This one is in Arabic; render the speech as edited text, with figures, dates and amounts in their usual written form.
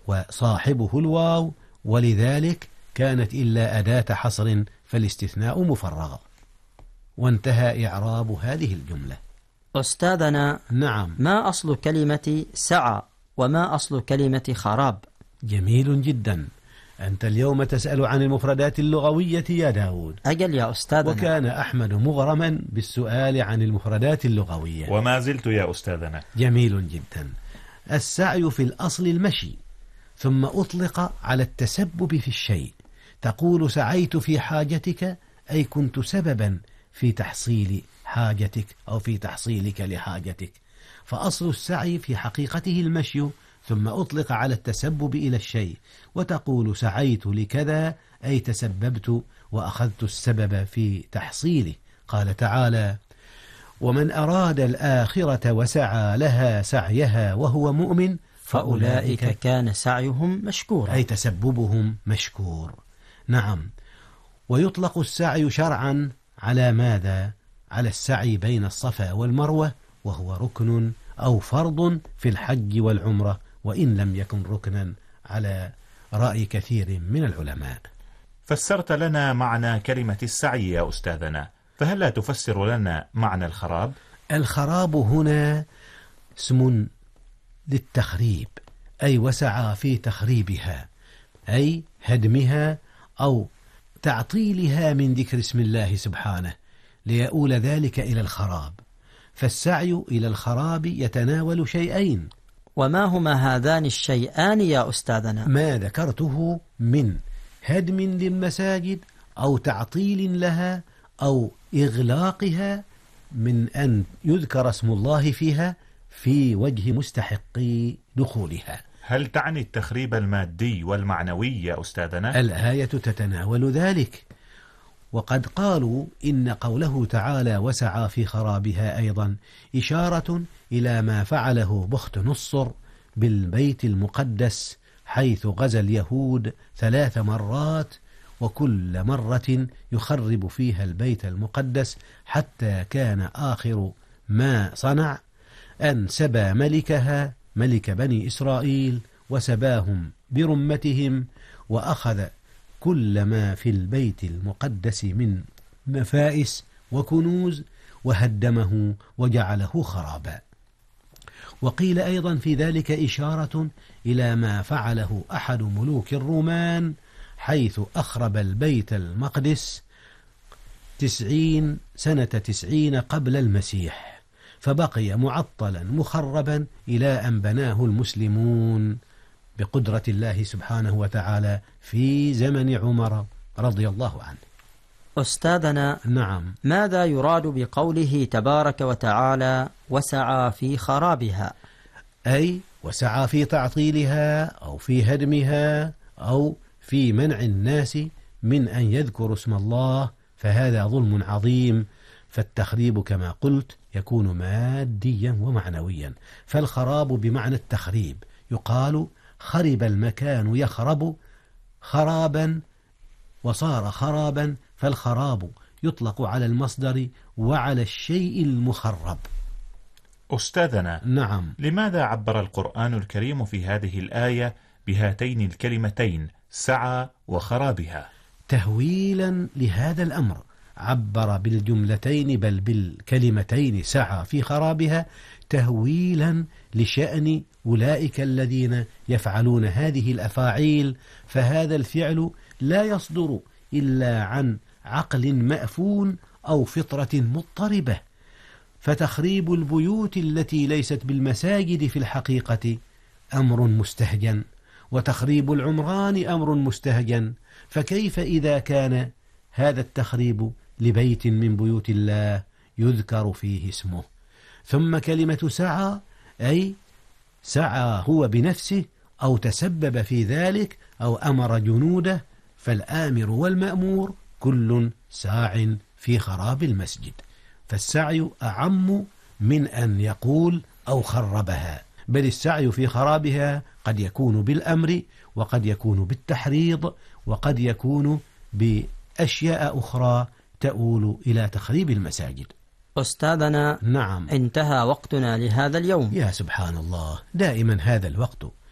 وصاحبه الواو، ولذلك كانت إلا أداة حصر فالاستثناء مفرغ. وانتهى إعراب هذه الجملة. أستاذنا، نعم. ما أصل كلمة سعى وما أصل كلمة خراب؟ جميل جدا. أنت اليوم تسأل عن المفردات اللغوية يا داود. أجل يا أستاذنا. وكان أحمد مغرما بالسؤال عن المفردات اللغوية. وما زلت يا أستاذنا. جميل جدا. السعي في الأصل المشي، ثم أطلق على التسبب في الشيء. تقول سعيت في حاجتك، أي كنت سببا في تحصيل حاجتك أو في تحصيلك لحاجتك. فأصل السعي في حقيقته المشي، ثم أطلق على التسبب إلى الشيء. وتقول سعيت لكذا، أي تسببت وأخذت السبب في تحصيله. قال تعالى: ومن أراد الآخرة وسعى لها سعيها وهو مؤمن فأولئك كان سعيهم مشكورا، أي تسببهم مشكور. نعم. ويطلق السعي شرعا على ماذا؟ على السعي بين الصفا والمروة، وهو ركن أو فرض في الحج والعمرة، وإن لم يكن ركنا على رأي كثير من العلماء. فسرت لنا معنى كلمة السعي يا أستاذنا، فهل لا تفسر لنا معنى الخراب؟ الخراب هنا اسم للتخريب، أي وسعى في تخريبها، أي هدمها أو تعطيلها من ذكر اسم الله سبحانه، ليؤول ذلك إلى الخراب. فالسعي إلى الخراب يتناول شيئين. وما هما هذان الشيئان يا أستاذنا؟ ما ذكرته من هدم للمساجد أو تعطيل لها أو إغلاقها، من أن يذكر اسم الله فيها في وجه مستحقي دخولها. هل تعني التخريب المادي والمعنوي يا أستاذنا؟ الآية تتناول ذلك. وقد قالوا إن قوله تعالى وسعى في خرابها أيضا إشارة إلى ما فعله بخت نصر بالبيت المقدس، حيث غزا اليهود 3 مرات، وكل مرة يخرب فيها البيت المقدس، حتى كان آخر ما صنع أن سبى ملكها، ملك بني إسرائيل، وسباهم برمتهم، وأخذ كل ما في البيت المقدس من نفائس وكنوز وهدمه وجعله خرابا. وقيل أيضا في ذلك إشارة إلى ما فعله أحد ملوك الرومان، حيث أخرب البيت المقدس 90 قبل المسيح، فبقي معطلا مخربا إلى أن بناه المسلمون بقدرة الله سبحانه وتعالى في زمن عمر رضي الله عنه. أستاذنا، نعم. ماذا يراد بقوله تبارك وتعالى وسعى في خرابها؟ أي وسعى في تعطيلها أو في هدمها أو في منع الناس من أن يذكروا اسم الله، فهذا ظلم عظيم. فالتخريب كما قلت يكون ماديا ومعنويا. فالخراب بمعنى التخريب، يقال خرب المكان يخرب خرابا وصار خرابا، فالخراب يطلق على المصدر وعلى الشيء المخرب. أستاذنا، نعم. لماذا عبر القرآن الكريم في هذه الآية بهاتين الكلمتين سعى وخرابها؟ تهويلا لهذا الأمر عبر بالجملتين بل بالكلمتين سعى في خرابها، تهويلا لشأن أولئك الذين يفعلون هذه الأفاعيل. فهذا الفعل لا يصدر إلا عن عقل مأفون أو فطرة مضطربة. فتخريب البيوت التي ليست بالمساجد في الحقيقة أمر مستهجن، وتخريب العمران أمر مستهجن، فكيف إذا كان هذا التخريب لبيت من بيوت الله يذكر فيه اسمه؟ ثم كلمة سعى أي سعى هو بنفسه أو تسبب في ذلك أو أمر جنوده، فالآمر والمأمور كل ساع في خراب المسجد. فالسعي أعم من أن يقول أو خربها، بل السعي في خرابها قد يكون بالأمر، وقد يكون بالتحريض، وقد يكون بأشياء أخرى تؤول إلى تخريب المساجد. أستاذنا، نعم. انتهى وقتنا لهذا اليوم. يا سبحان الله، دائما هذا الوقت